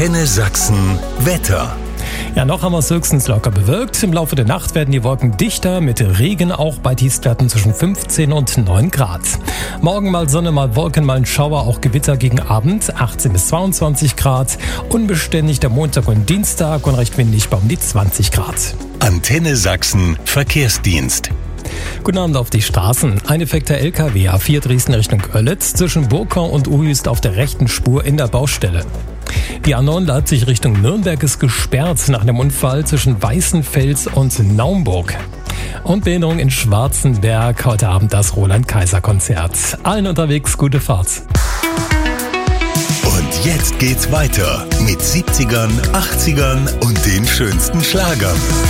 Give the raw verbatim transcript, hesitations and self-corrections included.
Antenne Sachsen Wetter. Ja, noch haben wir es höchstens locker bewölkt. Im Laufe der Nacht werden die Wolken dichter, mit Regen auch bei Tiefstwerten zwischen fünfzehn und neun Grad. Morgen mal Sonne, mal Wolken, mal ein Schauer, auch Gewitter gegen Abend, achtzehn bis zweiundzwanzig Grad. Unbeständig der Montag und Dienstag und recht windig bei um die zwanzig Grad. Antenne Sachsen Verkehrsdienst. Guten Abend auf die Straßen. Ein defekter L K W A vier Dresden Richtung Görlitz zwischen Burkau und Uhüst auf der rechten Spur in der Baustelle. Die A neun Leipzig Richtung Nürnberg ist gesperrt nach einem Unfall zwischen Weißenfels und Naumburg. Und Behinderung in Schwarzenberg, heute Abend das Roland-Kaiser-Konzert. Allen unterwegs gute Fahrt. Und jetzt geht's weiter mit siebzigern, achtzigern und den schönsten Schlagern.